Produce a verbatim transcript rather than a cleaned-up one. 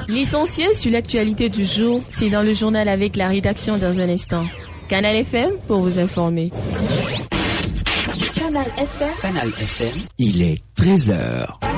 L'essentiel sur l'actualité du jour, c'est dans le journal avec la rédaction dans un instant. Canal F M pour vous informer. Canal F M. Canal F M. Il est treize heures.